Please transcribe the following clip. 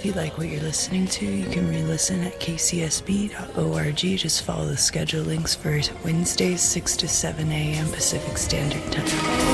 If you like what you're listening to, you can re-listen at kcsb.org. Just follow the schedule links for Wednesdays, 6 to 7 a.m. Pacific Standard Time.